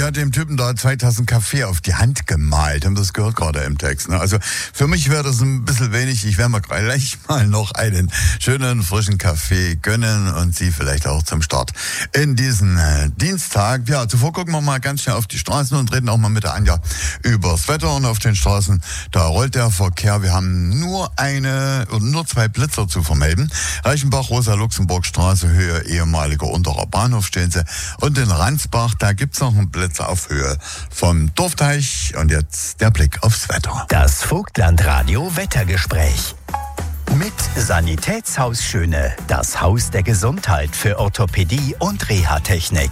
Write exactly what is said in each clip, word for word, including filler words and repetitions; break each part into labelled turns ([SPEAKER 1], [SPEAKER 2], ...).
[SPEAKER 1] hat dem Typen da zwei Tassen Kaffee auf die Hand gemalt. Haben das gehört gerade im Text. Ne? Also für mich wäre das ein bisschen wenig. Ich werde mir gleich mal noch einen schönen, frischen Kaffee gönnen und Sie vielleicht auch zum Start in diesen äh, Dienstag. Ja, zuvor gucken wir mal ganz schnell auf die Straßen und reden auch mal mit der Anja übers Wetter. Und auf den Straßen, da rollt der Verkehr. Wir haben nur eine, oder nur zwei Blitzer zu vermelden. Reichenbach, Rosa-Luxemburg-Straße, Höhe ehemaliger Unterer Bahnhof stehen sie. Und in Ransbach, da gibt's noch einen Blitzer auf Höhe vom Dorfteich. Und jetzt der Blick aufs Wetter.
[SPEAKER 2] Das Vogtlandradio Wettergespräch. Mit Sanitätshaus Schöne, das Haus der Gesundheit für Orthopädie und Reha-Technik.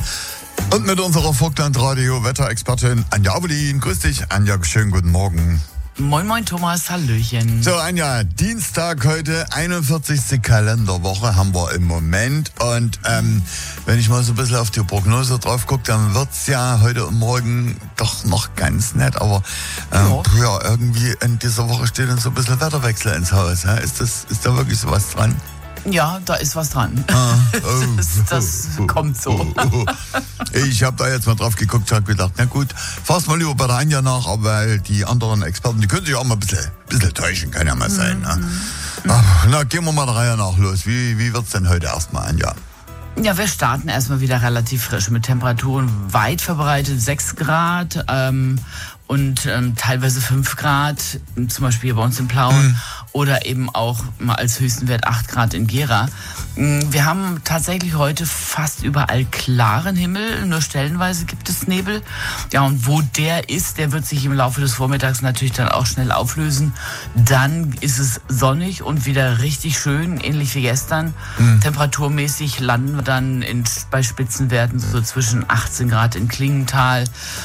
[SPEAKER 1] Und mit unserer Vogtlandradio-Wetterexpertin Anja Abelin. Grüß dich, Anja, schönen guten Morgen.
[SPEAKER 3] Moin, moin, Thomas, Hallöchen.
[SPEAKER 1] So, Anja, Dienstag heute, einundvierzigste Kalenderwoche haben wir im Moment. Und ähm, wenn ich mal so ein bisschen auf die Prognose drauf gucke, dann wird's ja heute und morgen doch noch ganz nett. Aber ähm, ja. ja, irgendwie in dieser Woche steht dann so ein bisschen Wetterwechsel ins Haus. Ja? Ist, das, ist da wirklich sowas dran?
[SPEAKER 3] Ja, da ist was dran.
[SPEAKER 1] Ah, oh,
[SPEAKER 3] das das
[SPEAKER 1] oh,
[SPEAKER 3] kommt so.
[SPEAKER 1] Oh, oh. Ich habe da jetzt mal drauf geguckt und habe gedacht, na gut, fahrst mal lieber bei der Anja nach, aber weil die anderen Experten, die können sich auch mal ein bisschen, bisschen täuschen, kann ja mal sein. Ne? Mhm. Ach, na, gehen wir mal der Reihe nach los. Wie, wie wird's denn heute erstmal, Anja?
[SPEAKER 3] Ja, wir starten erstmal wieder relativ frisch mit Temperaturen weit verbreitet, sechs Grad ähm, und ähm, teilweise fünf Grad, zum Beispiel bei uns in Plauen, mhm. oder eben auch mal als höchsten Wert acht Grad in Gera. Wir haben tatsächlich heute fast überall klaren Himmel, nur stellenweise gibt es Nebel. Ja, und wo der ist, der wird sich im Laufe des Vormittags natürlich dann auch schnell auflösen. Dann ist es sonnig und wieder richtig schön, ähnlich wie gestern. Mhm. Temperaturmäßig landen wir dann in, bei Spitzenwerten so zwischen achtzehn Grad in Klingenthal,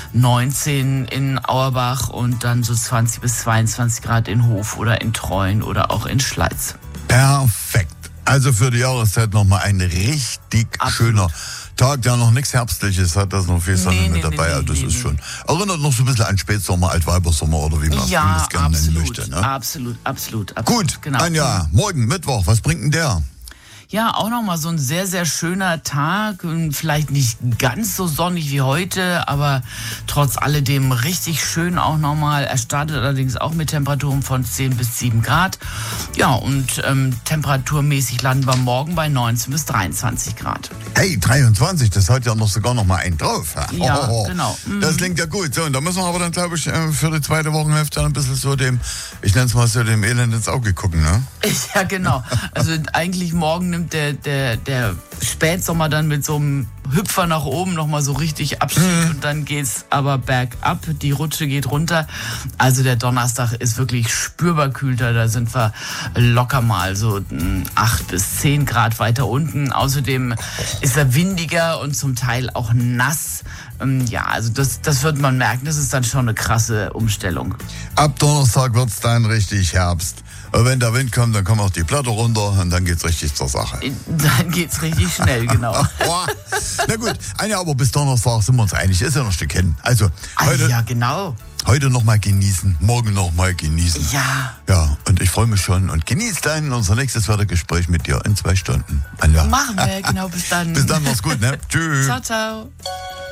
[SPEAKER 3] neunzehn in Auerbach und dann so zwanzig bis zweiundzwanzig Grad in Hof oder in Treuen oder auch in Schleiz.
[SPEAKER 1] Perfekt. Also für die Jahreszeit nochmal ein richtig Absolut. schöner Tag, der noch nichts Herbstliches hat, da ist noch viel Sonne nee, mit nee, dabei. Nee, das nee, ist nee. schon, erinnert noch so ein bisschen an Spätsommer, Altweibersommer oder wie man
[SPEAKER 3] ja,
[SPEAKER 1] das gerne
[SPEAKER 3] absolut,
[SPEAKER 1] nennen möchte. Ne?
[SPEAKER 3] Absolut, absolut, absolut.
[SPEAKER 1] Gut,
[SPEAKER 3] genau.
[SPEAKER 1] Anja, morgen Mittwoch, was bringt denn der?
[SPEAKER 3] Ja, auch nochmal so ein sehr, sehr schöner Tag. Vielleicht nicht ganz so sonnig wie heute, aber trotz alledem richtig schön auch nochmal. Er startet allerdings auch mit Temperaturen von zehn bis sieben Grad. Ja, und ähm, temperaturmäßig landen wir morgen bei neunzehn bis dreiundzwanzig Grad.
[SPEAKER 1] Hey, dreiundzwanzig, das hat ja noch sogar noch mal einen drauf.
[SPEAKER 3] Ja,
[SPEAKER 1] oh,
[SPEAKER 3] genau. Mhm.
[SPEAKER 1] Das klingt ja gut. So, und da müssen wir aber dann, glaube ich, für die zweite Wochenhälfte ein bisschen so dem, ich nenne es mal so, dem Elend ins Auge gucken, ne?
[SPEAKER 3] Ja, genau. Also eigentlich morgen nimmt der, der, der Spätsommer dann mit so einem Hüpfer nach oben nochmal so richtig Abschied mhm. und dann geht's aber bergab, die Rutsche geht runter. Also der Donnerstag ist wirklich spürbar kühlter, da sind wir locker mal so acht bis zehn Grad weiter unten. Außerdem ist er windiger und zum Teil auch nass. Ja, also das, das wird man merken, das ist dann schon eine krasse Umstellung.
[SPEAKER 1] Ab Donnerstag wird's dann richtig Herbst. Und wenn der Wind kommt, dann kommt auch die Platte runter und dann geht's richtig zur Sache.
[SPEAKER 3] Dann geht's richtig schnell, genau.
[SPEAKER 1] Na gut, Anja, aber bis Donnerstag sind wir uns einig, ist ja noch ein Stück hin. Also heute,
[SPEAKER 3] ah, ja, genau.
[SPEAKER 1] Heute noch mal genießen, morgen noch mal genießen.
[SPEAKER 3] Ja.
[SPEAKER 1] Ja, und ich freue mich schon und genießt dann unser nächstes Wettergespräch mit dir in zwei Stunden. Anja.
[SPEAKER 3] Machen wir, genau, bis dann.
[SPEAKER 1] Bis dann, mach's gut, ne? Tschüss.
[SPEAKER 3] Ciao, ciao.